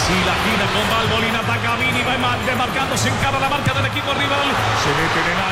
Messi la gira con Valbolín, ataca a Vini, va demarcándose en cara a la marca del equipo rival. Se mete en el